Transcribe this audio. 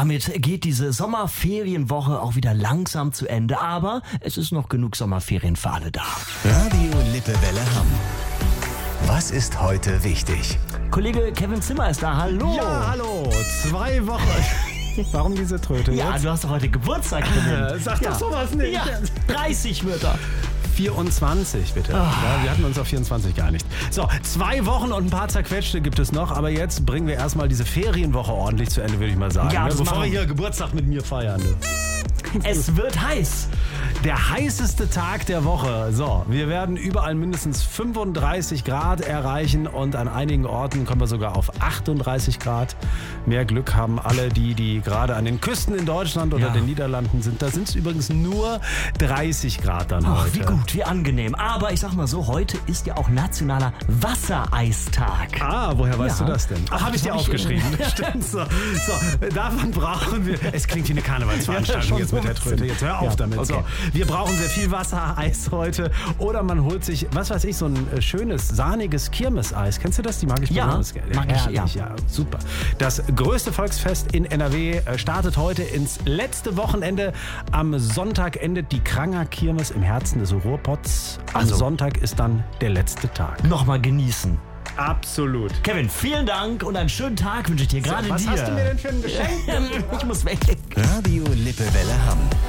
damit geht diese Sommerferienwoche auch wieder langsam zu Ende. Aber es ist noch genug Sommerferien für alle da. Radio Lippewelle Hamm. Was ist heute wichtig? Kollege Kevin Zimmer ist da. Hallo. Ja, hallo. 2 Wochen. Warum diese Tröte Ja, jetzt? du hast doch heute Geburtstag. Kevin. Sag doch sowas nicht. Ja, 30 wird er. 24, bitte. Ja, wir hatten uns auf 24 geeinigt. So, 2 Wochen und ein paar zerquetschte gibt es noch, aber jetzt bringen wir erstmal diese Ferienwoche ordentlich zu Ende, würde ich mal sagen. Ja, das bevor machen wir wir. hier Geburtstag mit mir feiern. Es wird heiß. Der heißeste Tag der Woche. So, wir werden überall mindestens 35 Grad erreichen und an einigen Orten kommen wir sogar auf 38 Grad. Mehr Glück haben alle die gerade an den Küsten in Deutschland oder Ja. den Niederlanden sind. Da sind es übrigens nur 30 Grad dann Ach, heute. wie gut, wie angenehm. Aber ich sag mal so, heute ist ja auch nationaler Wassereistag. Ah, woher weißt Ja. du das denn? Ach, habe ich dir das hab ich- aufgeschrieben. Stimmt so. Davon brauchen wir... Es klingt wie eine Karnevalsveranstaltung Ja, jetzt schon mit der so ein Tröte. bisschen. Jetzt hör auf Ja, damit. okay. So, wir brauchen sehr viel Wasser, Eis heute. Oder man holt sich, was weiß ich, so ein schönes, sahniges Kirmeseis. Kennst du das? Die mag ich Ja, besonders mag ich, Herrlich, ja. Super. Das größte Volksfest in NRW startet heute ins letzte Wochenende. Am Sonntag endet die Kranger Kirmes im Herzen des Ruhrpots. Am Also- Sonntag ist dann der letzte Tag. Nochmal genießen. Absolut. Kevin, vielen Dank und einen schönen Tag wünsche ich dir, gerade Was dir. hast du mir denn für ein Geschenk? Ich muss weg. Radio Lippewelle Hamm.